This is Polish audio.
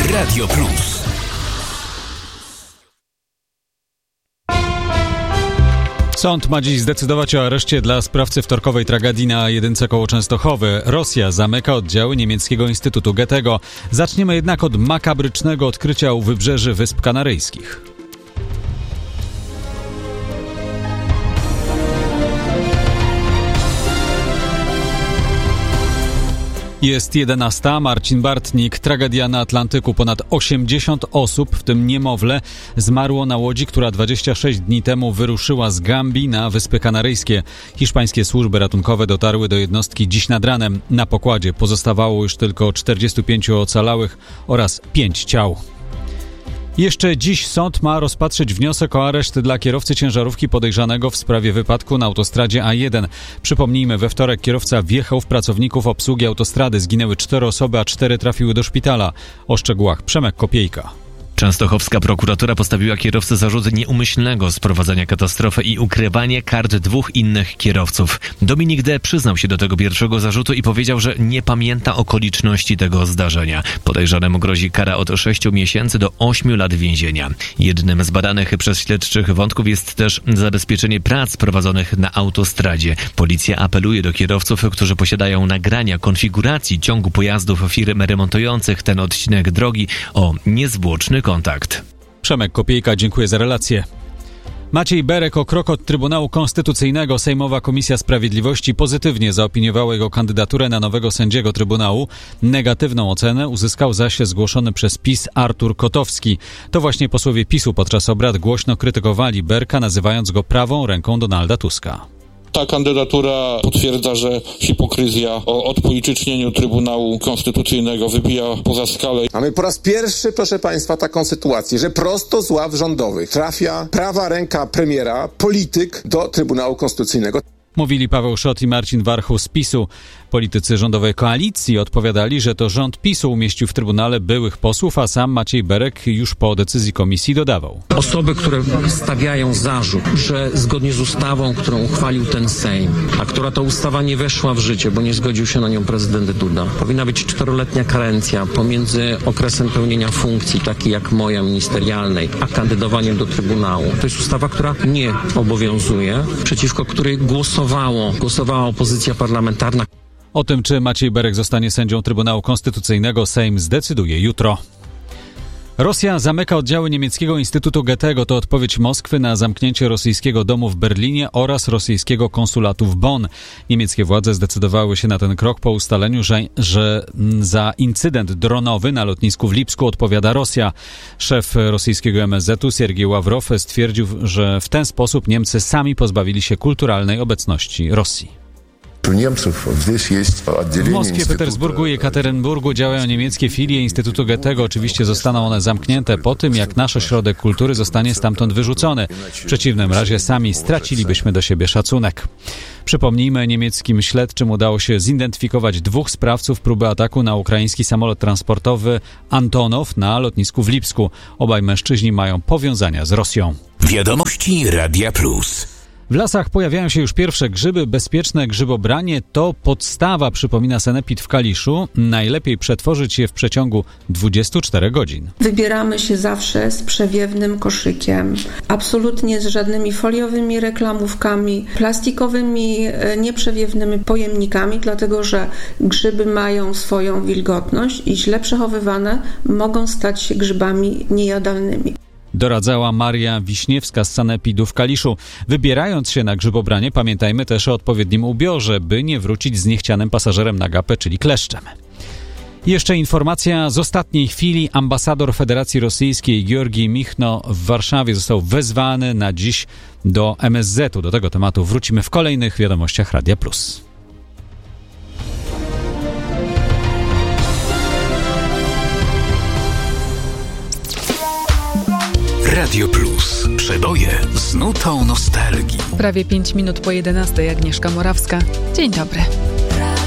Radio Plus. Sąd ma dziś zdecydować o areszcie dla sprawcy wtorkowej tragedii na A1 koło Częstochowy. Rosja zamyka oddziały niemieckiego Instytutu Goethego. Zaczniemy jednak od makabrycznego odkrycia u wybrzeży Wysp Kanaryjskich. Jest 11. Marcin Bartnik. Tragedia na Atlantyku. Ponad 80 osób, w tym niemowlę, zmarło na łodzi, która 26 dni temu wyruszyła z Gambii na Wyspy Kanaryjskie. Hiszpańskie służby ratunkowe dotarły do jednostki dziś nad ranem. Na pokładzie pozostawało już tylko 45 ocalałych oraz 5 ciał. Jeszcze dziś sąd ma rozpatrzyć wniosek o areszt dla kierowcy ciężarówki podejrzanego w sprawie wypadku na autostradzie A1. Przypomnijmy, we wtorek kierowca wjechał w pracowników obsługi autostrady. Zginęły 4 osoby, a 4 trafiły do szpitala. O szczegółach Przemek Kopiejka. Częstochowska prokuratura postawiła kierowcy zarzut nieumyślnego sprowadzenia katastrofy i ukrywania kart 2 innych kierowców. Dominik D. przyznał się do tego pierwszego zarzutu i powiedział, że nie pamięta okoliczności tego zdarzenia. Podejrzanemu grozi kara od 6 miesięcy do 8 lat więzienia. Jednym z badanych przez śledczych wątków jest też zabezpieczenie prac prowadzonych na autostradzie. Policja apeluje do kierowców, którzy posiadają nagrania konfiguracji ciągu pojazdów firm remontujących ten odcinek drogi, o niezwłoczny kontakt. Przemek Kopiejka, dziękuję za relację. Maciej Berek o krok od Trybunału Konstytucyjnego. Sejmowa Komisja Sprawiedliwości pozytywnie zaopiniowała jego kandydaturę na nowego sędziego Trybunału. Negatywną ocenę uzyskał zaś zgłoszony przez PiS Artur Kotowski. To właśnie posłowie PiS-u podczas obrad głośno krytykowali Berka, nazywając go prawą ręką Donalda Tuska. Ta kandydatura potwierdza, że hipokryzja o odpolitycznieniu Trybunału Konstytucyjnego wybija poza skalę. Mamy po raz pierwszy, proszę Państwa, taką sytuację, że prosto z ław rządowych trafia prawa ręka premiera, polityk do Trybunału Konstytucyjnego. Mówili Paweł Szot i Marcin Warchoł z PiS-u. Politycy rządowej koalicji odpowiadali, że to rząd PiS-u umieścił w Trybunale byłych posłów, a sam Maciej Berek już po decyzji komisji dodawał. Osoby, które stawiają zarzut, że zgodnie z ustawą, którą uchwalił ten Sejm, a która to ustawa nie weszła w życie, bo nie zgodził się na nią prezydent Duda, powinna być 4-letnia karencja pomiędzy okresem pełnienia funkcji, takiej jak moja ministerialnej, a kandydowaniem do Trybunału. To jest ustawa, która nie obowiązuje, przeciwko której głosowała opozycja parlamentarna. O tym, czy Maciej Berek zostanie sędzią Trybunału Konstytucyjnego, Sejm zdecyduje jutro. Rosja zamyka oddziały niemieckiego Instytutu Goethego. To odpowiedź Moskwy na zamknięcie rosyjskiego domu w Berlinie oraz rosyjskiego konsulatu w Bonn. Niemieckie władze zdecydowały się na ten krok po ustaleniu, że za incydent dronowy na lotnisku w Lipsku odpowiada Rosja. Szef rosyjskiego MSZ-u Siergiej Ławrow stwierdził, że w ten sposób Niemcy sami pozbawili się kulturalnej obecności Rosji. W Moskwie, Petersburgu i Jekaterynburgu działają niemieckie filie Instytutu Goethego. Oczywiście zostaną one zamknięte po tym, jak nasz ośrodek kultury zostanie stamtąd wyrzucony. W przeciwnym razie sami stracilibyśmy do siebie szacunek. Przypomnijmy, niemieckim śledczym udało się zidentyfikować 2 sprawców próby ataku na ukraiński samolot transportowy Antonow na lotnisku w Lipsku. Obaj mężczyźni mają powiązania z Rosją. Wiadomości Radia Plus. W lasach pojawiają się już pierwsze grzyby. Bezpieczne grzybobranie to podstawa, przypomina Sanepid w Kaliszu. Najlepiej przetworzyć je w przeciągu 24 godzin. Wybieramy się zawsze z przewiewnym koszykiem. Absolutnie z żadnymi foliowymi reklamówkami, plastikowymi, nieprzewiewnymi pojemnikami, dlatego że grzyby mają swoją wilgotność i źle przechowywane mogą stać się grzybami niejadalnymi. Doradzała Maria Wiśniewska z Sanepidu w Kaliszu. Wybierając się na grzybobranie, pamiętajmy też o odpowiednim ubiorze, by nie wrócić z niechcianym pasażerem na gapę, czyli kleszczem. Jeszcze informacja z ostatniej chwili. Ambasador Federacji Rosyjskiej Georgij Michno w Warszawie został wezwany na dziś do MSZ-u. Do tego tematu wrócimy w kolejnych wiadomościach Radia Plus. Radio Plus. Przeboje z nutą nostalgii. Prawie 5 minut po 11. Agnieszka Morawska. Dzień dobry.